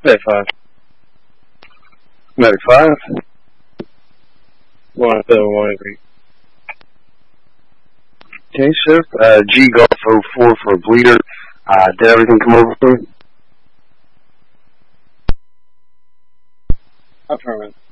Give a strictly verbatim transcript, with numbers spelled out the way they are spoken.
Medic five. Medic five. One seven one eight. Okay, sir. Uh, G Golf oh four for a bleeder. Uh, did everything come over for you? Affirmative.